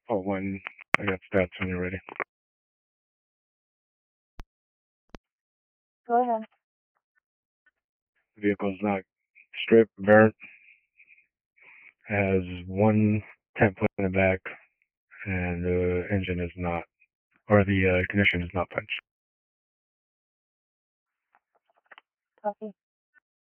Oh, when I got stats when you're ready. Go ahead. Vehicle's not stripped, burnt, has one template in the back, and the engine is not, or the ignition is not punched. Copy.